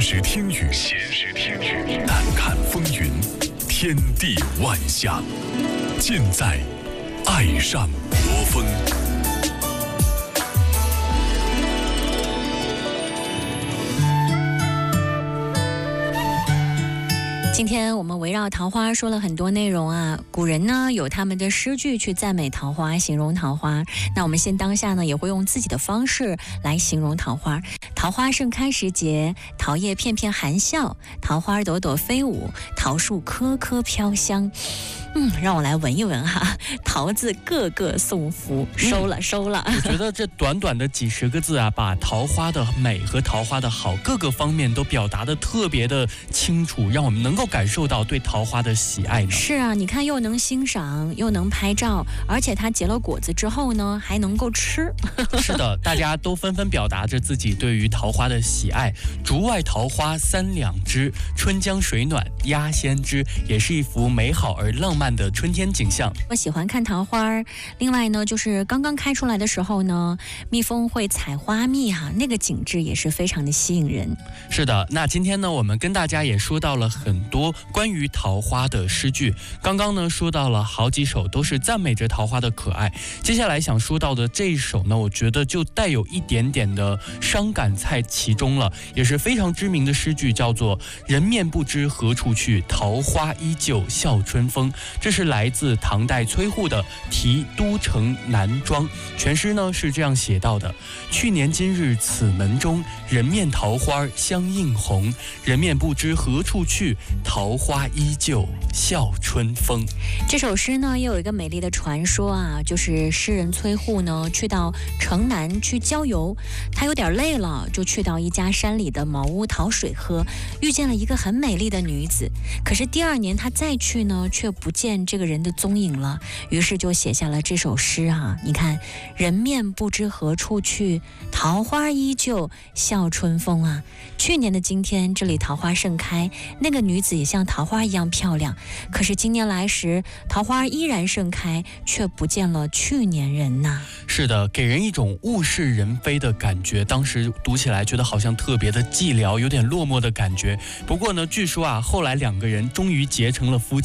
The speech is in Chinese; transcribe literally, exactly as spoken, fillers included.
时听雨，闲时听雨，淡看风云，天地万象，尽在爱上国风。 今天我们围绕桃花说了很多内容啊，古人呢有他们的诗句去赞美桃花，形容桃花。那我们现当下呢也会用自己的方式来形容桃花。桃花盛开时节，桃叶片片含笑，桃花朵朵飞舞，桃树棵棵飘香。嗯，让我来闻一闻哈，桃子个个送福，收了、嗯、收了。 我觉得这短短的几十个字啊，把桃花的美和桃花的好各个方面都表达得特别的清楚，让我们能够感受到对桃花的喜爱呢。 是啊，你看又能欣赏，又能拍照，而且它结了果子之后呢，还能够吃。 是的，大家都纷纷表达着自己对于桃花的喜爱。竹外桃花三两枝，春江水暖鸭先知，也是一幅美好而浪漫的春天景象。 我喜欢看桃花，另外呢，就是刚刚开出来的时候呢，蜜蜂会采花蜜哈、啊，那个景致也是非常的吸引人。 是的，那今天呢，我们跟大家也说到了很多关于桃花的诗句。刚刚呢，说到了好几首都是赞美着桃花的可爱。接下来想说到的这一首呢，我觉得就带有一点点的伤感在其中了，也是非常知名的诗句，叫做“人面不知何处去，桃花依旧笑春风”。这是来自唐代崔护的《题都城南庄》，全诗呢是这样写到的：去年今日此门中，人面桃花相映红。人面不知何处去，桃花依旧笑春风。 这首诗呢，也有一个美丽的传说啊，就是诗人崔护呢去到城南去郊游，他有点累了，就去到一家山里的茅屋讨水喝，遇见了一个很美丽的女子。可是第二年他再去呢，却不见这个人的踪影了，于是就写下了这首诗啊。你看，人面不知何处去，桃花依旧笑春风啊。去年的今天，这里桃花盛开，那个女子也像桃花一样漂亮。可是今年来时，桃花依然盛开，却不见了去年人呐。 是的，给人一种物是人非的感觉。当时读起来觉得好像特别的寂寥，有点落寞的感觉。不过呢，据说啊，后来两个人终于结成了夫妻。